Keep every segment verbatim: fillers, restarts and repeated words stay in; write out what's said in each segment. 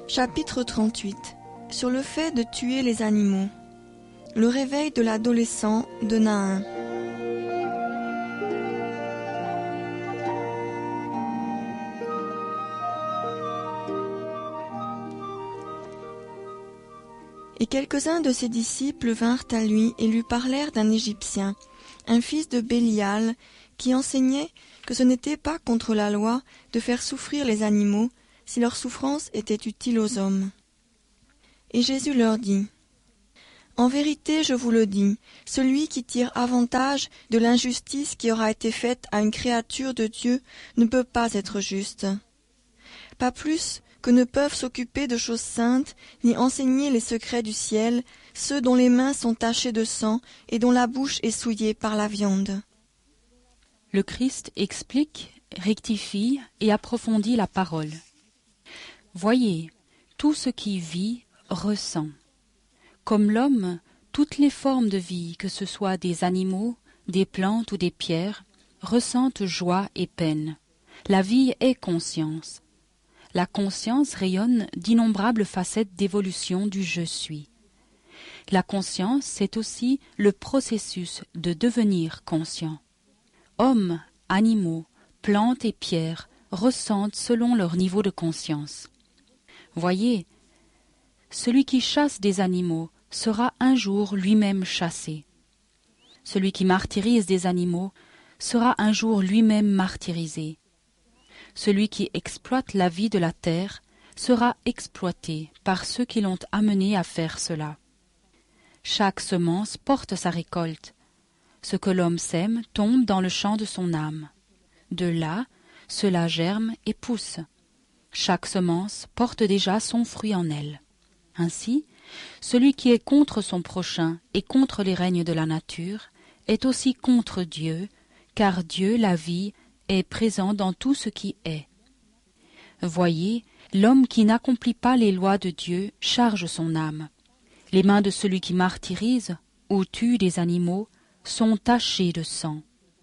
Chapitre trente-huit. Sur le fait de tuer les animaux. Le réveil de l'adolescent de Nain. Et quelques-uns de ses disciples vinrent à lui et lui parlèrent d'un Égyptien, un fils de Bélial, qui enseignait que ce n'était pas contre la loi de faire souffrir les animaux, si leur souffrance était utile aux hommes. Et Jésus leur dit : En vérité, je vous le dis, celui qui tire avantage de l'injustice qui aura été faite à une créature de Dieu ne peut pas être juste. Pas plus que ne peuvent s'occuper de choses saintes, ni enseigner les secrets du ciel, ceux dont les mains sont tachées de sang et dont la bouche est souillée par la viande. Le Christ explique, rectifie et approfondit la parole. Voyez, tout ce qui vit ressent. Comme l'homme, toutes les formes de vie, que ce soit des animaux, des plantes ou des pierres, ressentent joie et peine. La vie est conscience. La conscience rayonne d'innombrables facettes d'évolution du « je suis ». La conscience, c'est aussi le processus de devenir conscient. Hommes, animaux, plantes et pierres ressentent selon leur niveau de conscience. Voyez, celui qui chasse des animaux sera un jour lui-même chassé. Celui qui martyrise des animaux sera un jour lui-même martyrisé. Celui qui exploite la vie de la terre sera exploité par ceux qui l'ont amené à faire cela. Chaque semence porte sa récolte. Ce que l'homme sème tombe dans le champ de son âme. De là, cela germe et pousse. Chaque semence porte déjà son fruit en elle. Ainsi, celui qui est contre son prochain et contre les règnes de la nature est aussi contre Dieu, car Dieu, la vie, est présent dans tout ce qui est. Voyez, l'homme qui n'accomplit pas les lois de Dieu charge son âme. Les mains de celui qui martyrise ou tue des animaux sont tachées de sang.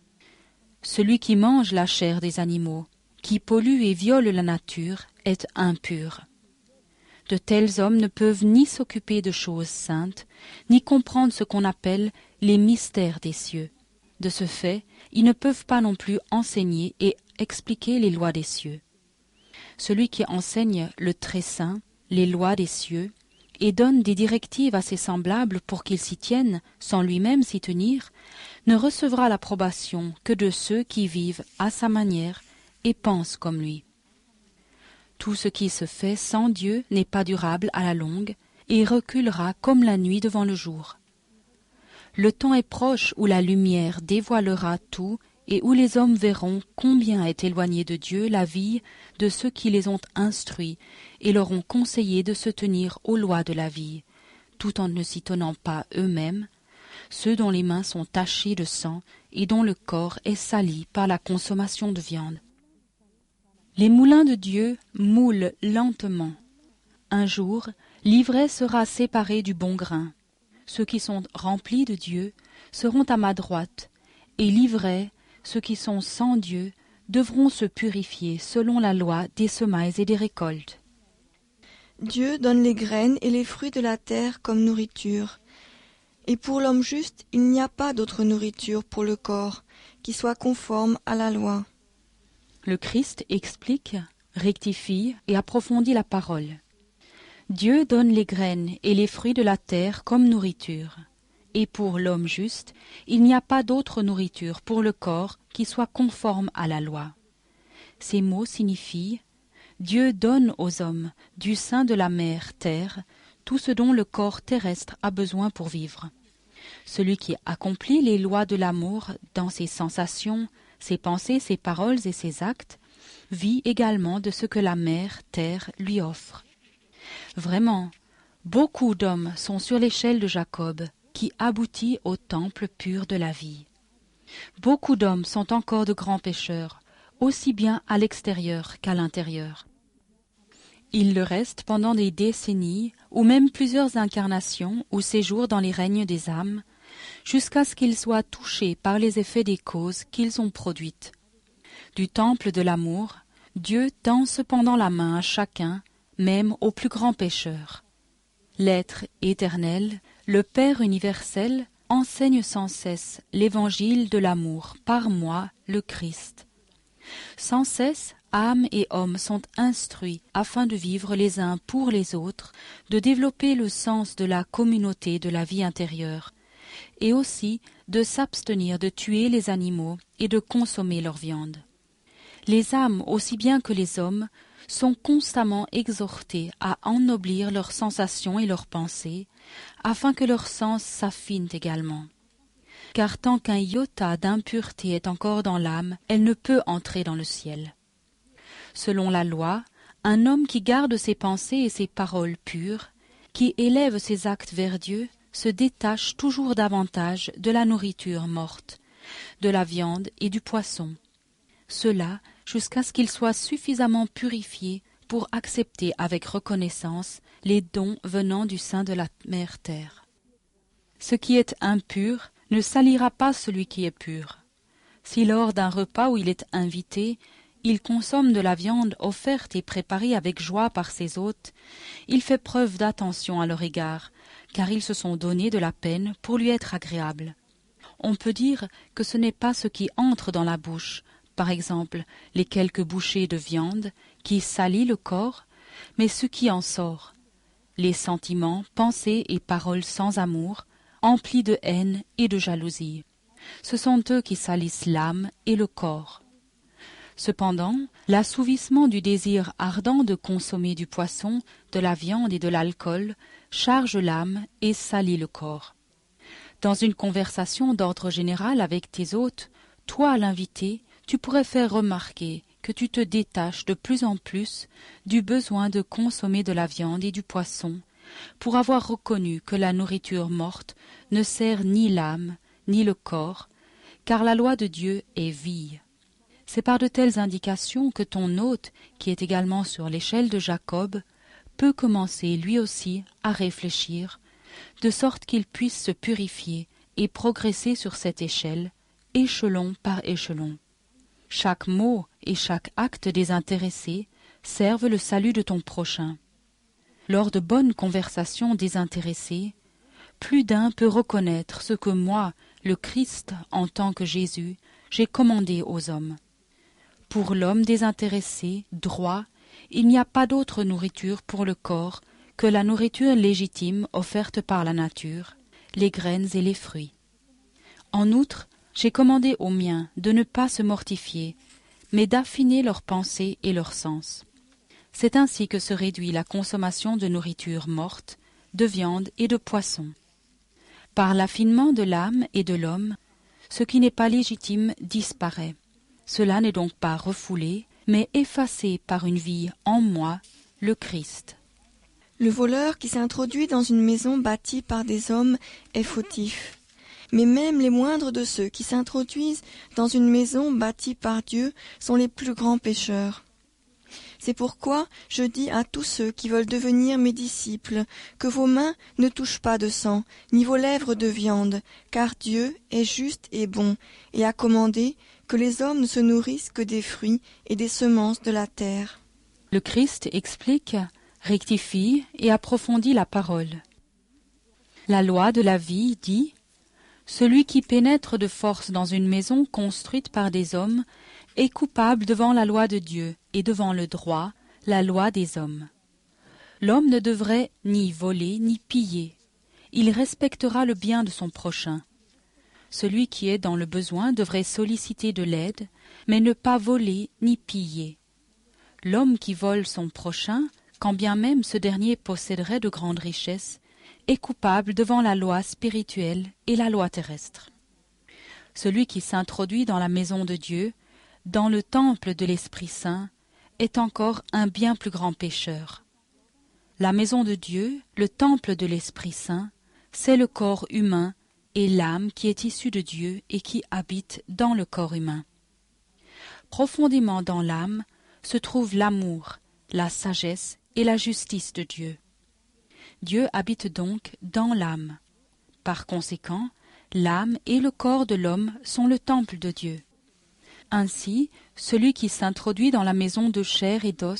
Celui qui mange la chair des animaux, qui pollue et viole la nature, est impur. De tels hommes ne peuvent ni s'occuper de choses saintes, ni comprendre ce qu'on appelle les mystères des cieux. De ce fait, ils ne peuvent pas non plus enseigner et expliquer les lois des cieux. Celui qui enseigne le très saint, les lois des cieux, et donne des directives à ses semblables pour qu'ils s'y tiennent, sans lui-même s'y tenir, ne recevra l'approbation que de ceux qui vivent à sa manière et pensent comme lui. Tout ce qui se fait sans Dieu n'est pas durable à la longue et reculera comme la nuit devant le jour. Le temps est proche où la lumière dévoilera tout et où les hommes verront combien est éloignée de Dieu la vie de ceux qui les ont instruits et leur ont conseillé de se tenir aux lois de la vie, tout en ne s'y tenant pas eux-mêmes, ceux dont les mains sont tachées de sang et dont le corps est sali par la consommation de viande. Les moulins de Dieu moulent lentement. Un jour, l'ivraie sera séparée du bon grain. Ceux qui sont remplis de Dieu seront à ma droite, et l'ivraie, ceux qui sont sans Dieu, devront se purifier selon la loi des semailles et des récoltes. Dieu donne les graines et les fruits de la terre comme nourriture. Et pour l'homme juste, il n'y a pas d'autre nourriture pour le corps qui soit conforme à la loi. Le Christ explique, rectifie et approfondit la parole. Dieu donne les graines et les fruits de la terre comme nourriture. Et pour l'homme juste, il n'y a pas d'autre nourriture pour le corps qui soit conforme à la loi. Ces mots signifient « Dieu donne aux hommes, du sein de la mère terre, tout ce dont le corps terrestre a besoin pour vivre. Celui qui accomplit les lois de l'amour dans ses sensations, ses pensées, ses paroles et ses actes, vit également de ce que la mère terre lui offre. Vraiment, beaucoup d'hommes sont sur l'échelle de Jacob, qui aboutit au temple pur de la vie. Beaucoup d'hommes sont encore de grands pécheurs, aussi bien à l'extérieur qu'à l'intérieur. Il le reste pendant des décennies, ou même plusieurs incarnations ou séjours dans les règnes des âmes, jusqu'à ce qu'ils soient touchés par les effets des causes qu'ils ont produites. Du temple de l'amour, Dieu tend cependant la main à chacun, même aux plus grands pécheurs. L'être éternel, le Père universel, enseigne sans cesse l'évangile de l'amour par moi, le Christ. Sans cesse, âme et homme sont instruits afin de vivre les uns pour les autres, de développer le sens de la communauté de la vie intérieure, et aussi de s'abstenir de tuer les animaux et de consommer leur viande. Les âmes, aussi bien que les hommes, sont constamment exhortés à ennoblir leurs sensations et leurs pensées, afin que leurs sens s'affinent également. Car tant qu'un iota d'impureté est encore dans l'âme, elle ne peut entrer dans le ciel. Selon la loi, un homme qui garde ses pensées et ses paroles pures, qui élève ses actes vers Dieu, se détache toujours davantage de la nourriture morte, de la viande et du poisson. Cela jusqu'à ce qu'il soit suffisamment purifié pour accepter avec reconnaissance les dons venant du sein de la mère terre. Ce qui est impur ne salira pas celui qui est pur. Si lors d'un repas où il est invité, il consomme de la viande offerte et préparée avec joie par ses hôtes, il fait preuve d'attention à leur égard, car ils se sont donné de la peine pour lui être agréables. On peut dire que ce n'est pas ce qui entre dans la bouche, par exemple les quelques bouchées de viande, qui salit le corps, mais ce qui en sort, les sentiments, pensées et paroles sans amour, emplis de haine et de jalousie. Ce sont eux qui salissent l'âme et le corps. Cependant, l'assouvissement du désir ardent de consommer du poisson, de la viande et de l'alcool charge l'âme et salit le corps. Dans une conversation d'ordre général avec tes hôtes, toi, l'invité, tu pourrais faire remarquer que tu te détaches de plus en plus du besoin de consommer de la viande et du poisson, pour avoir reconnu que la nourriture morte ne sert ni l'âme ni le corps, car la loi de Dieu est vie. C'est par de telles indications que ton hôte, qui est également sur l'échelle de Jacob, peut commencer lui aussi à réfléchir, de sorte qu'il puisse se purifier et progresser sur cette échelle, échelon par échelon. Chaque mot et chaque acte désintéressé servent le salut de ton prochain. Lors de bonnes conversations désintéressées, plus d'un peut reconnaître ce que moi, le Christ, en tant que Jésus, j'ai commandé aux hommes. Pour l'homme désintéressé, droit, il n'y a pas d'autre nourriture pour le corps que la nourriture légitime offerte par la nature, les graines et les fruits. En outre, j'ai commandé aux miens de ne pas se mortifier, mais d'affiner leurs pensées et leurs sens. C'est ainsi que se réduit la consommation de nourriture morte, de viande et de poisson. Par l'affinement de l'âme et de l'homme, ce qui n'est pas légitime disparaît. Cela n'est donc pas refoulé, mais effacé par une vie en moi, le Christ. Le voleur qui s'introduit dans une maison bâtie par des hommes est fautif. Mais même les moindres de ceux qui s'introduisent dans une maison bâtie par Dieu sont les plus grands pécheurs. C'est pourquoi je dis à tous ceux qui veulent devenir mes disciples que vos mains ne touchent pas de sang, ni vos lèvres de viande, car Dieu est juste et bon, et a commandé que les hommes ne se nourrissent que des fruits et des semences de la terre. Le Christ explique, rectifie et approfondit la parole. La loi de la vie dit « Celui qui pénètre de force dans une maison construite par des hommes est coupable devant la loi de Dieu et devant le droit, la loi des hommes. L'homme ne devrait ni voler ni piller. Il respectera le bien de son prochain. Celui qui est dans le besoin devrait solliciter de l'aide, mais ne pas voler ni piller. L'homme qui vole son prochain, quand bien même ce dernier posséderait de grandes richesses, est coupable devant la loi spirituelle et la loi terrestre. Celui qui s'introduit dans la maison de Dieu, dans le temple de l'Esprit Saint, est encore un bien plus grand pécheur. La maison de Dieu, le temple de l'Esprit Saint, c'est le corps humain et l'âme qui est issue de Dieu et qui habite dans le corps humain. Profondément dans l'âme se trouve l'amour, la sagesse et la justice de Dieu. Dieu habite donc dans l'âme. Par conséquent, l'âme et le corps de l'homme sont le temple de Dieu. Ainsi, celui qui s'introduit dans la maison de chair et d'os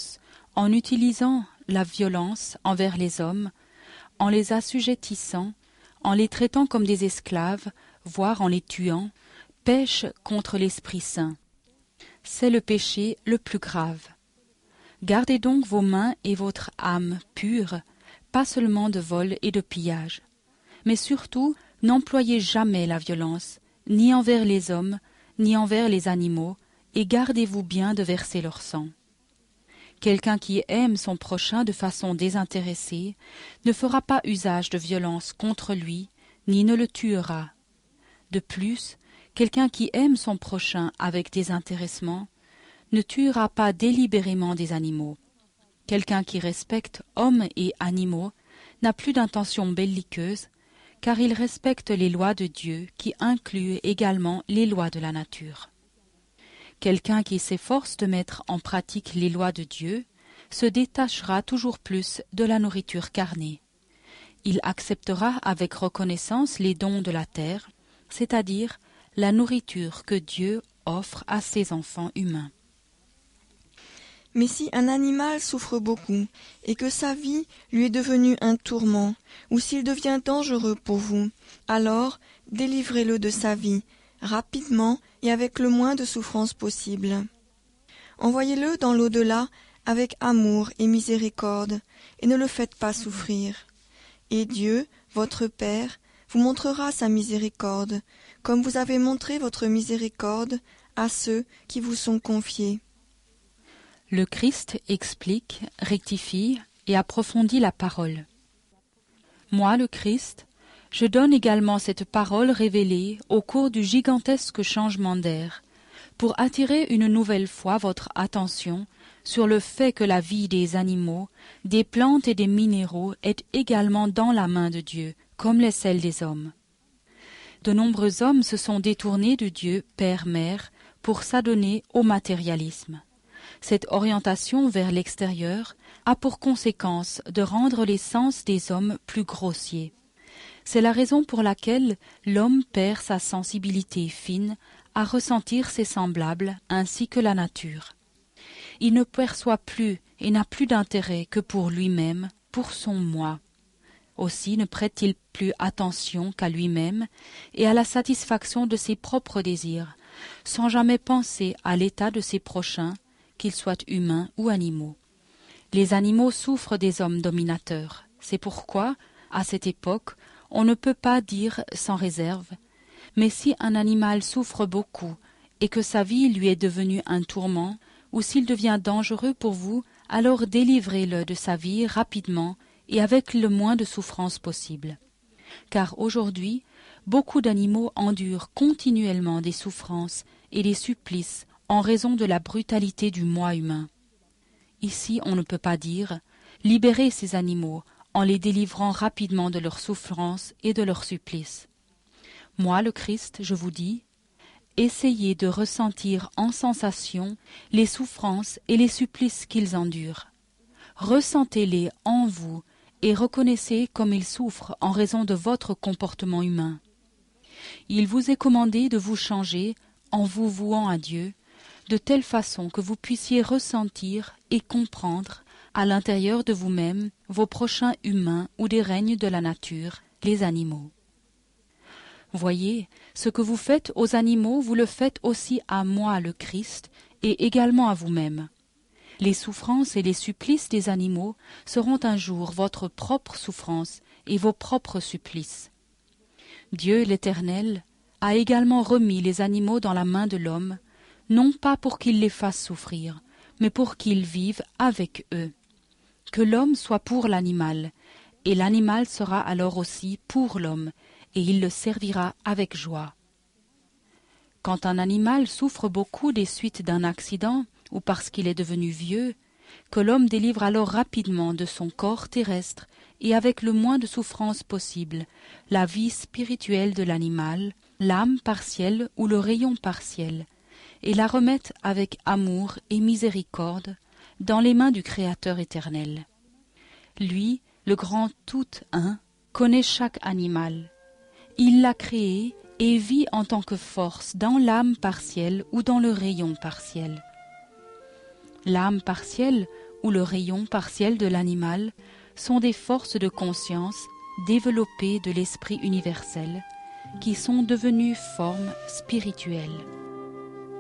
en utilisant la violence envers les hommes, en les assujettissant, en les traitant comme des esclaves, voire en les tuant, pêche contre l'Esprit Saint. C'est le péché le plus grave. Gardez donc vos mains et votre âme pures, pas seulement de vol et de pillage, mais surtout n'employez jamais la violence, ni envers les hommes, ni envers les animaux, et gardez-vous bien de verser leur sang. Quelqu'un qui aime son prochain de façon désintéressée ne fera pas usage de violence contre lui, ni ne le tuera. De plus, quelqu'un qui aime son prochain avec désintéressement ne tuera pas délibérément des animaux. Quelqu'un qui respecte hommes et animaux n'a plus d'intention belliqueuse, car il respecte les lois de Dieu qui incluent également les lois de la nature. Quelqu'un qui s'efforce de mettre en pratique les lois de Dieu se détachera toujours plus de la nourriture carnée. Il acceptera avec reconnaissance les dons de la terre, c'est-à-dire la nourriture que Dieu offre à ses enfants humains. Mais si un animal souffre beaucoup, et que sa vie lui est devenue un tourment, ou s'il devient dangereux pour vous, alors délivrez-le de sa vie, rapidement et avec le moins de souffrance possible. Envoyez-le dans l'au-delà avec amour et miséricorde, et ne le faites pas souffrir. Et Dieu, votre Père, vous montrera sa miséricorde, comme vous avez montré votre miséricorde à ceux qui vous sont confiés. Le Christ explique, rectifie et approfondit la parole. Moi, le Christ, je donne également cette parole révélée au cours du gigantesque changement d'air, pour attirer une nouvelle fois votre attention sur le fait que la vie des animaux, des plantes et des minéraux est également dans la main de Dieu, comme l'est celle des hommes. De nombreux hommes se sont détournés de Dieu, Père-Mère, pour s'adonner au matérialisme. Cette orientation vers l'extérieur a pour conséquence de rendre les sens des hommes plus grossiers. C'est la raison pour laquelle l'homme perd sa sensibilité fine à ressentir ses semblables ainsi que la nature. Il ne perçoit plus et n'a plus d'intérêt que pour lui-même, pour son moi. Aussi ne prête-t-il plus attention qu'à lui-même et à la satisfaction de ses propres désirs, sans jamais penser à l'état de ses prochains, qu'ils soient humains ou animaux. Les animaux souffrent des hommes dominateurs. C'est pourquoi, à cette époque, on ne peut pas dire sans réserve « Mais si un animal souffre beaucoup et que sa vie lui est devenue un tourment, ou s'il devient dangereux pour vous, alors délivrez-le de sa vie rapidement et avec le moins de souffrance possible. » Car aujourd'hui, beaucoup d'animaux endurent continuellement des souffrances et des supplices en raison de la brutalité du moi humain. Ici, on ne peut pas dire « Libérez ces animaux » en les délivrant rapidement de leurs souffrances et de leurs supplices. Moi, le Christ, je vous dis, essayez de ressentir en sensation les souffrances et les supplices qu'ils endurent. Ressentez-les en vous et reconnaissez comme ils souffrent en raison de votre comportement humain. Il vous est commandé de vous changer en vous vouant à Dieu, de telle façon que vous puissiez ressentir et comprendre à l'intérieur de vous-même vos prochains humains ou des règnes de la nature, les animaux. Voyez, ce que vous faites aux animaux, vous le faites aussi à moi, le Christ, et également à vous-même. Les souffrances et les supplices des animaux seront un jour votre propre souffrance et vos propres supplices. Dieu l'Éternel a également remis les animaux dans la main de l'homme, non pas pour qu'il les fasse souffrir, mais pour qu'ils vivent avec eux. Que l'homme soit pour l'animal, et l'animal sera alors aussi pour l'homme, et il le servira avec joie. Quand un animal souffre beaucoup des suites d'un accident, ou parce qu'il est devenu vieux, que l'homme délivre alors rapidement de son corps terrestre, et avec le moins de souffrance possible, la vie spirituelle de l'animal, l'âme partielle ou le rayon partiel, et la remette avec amour et miséricorde dans les mains du Créateur éternel. Lui, le grand tout-un, connaît chaque animal. Il l'a créé et vit en tant que force dans l'âme partielle ou dans le rayon partiel. L'âme partielle ou le rayon partiel de l'animal sont des forces de conscience développées de l'esprit universel, qui sont devenues formes spirituelles.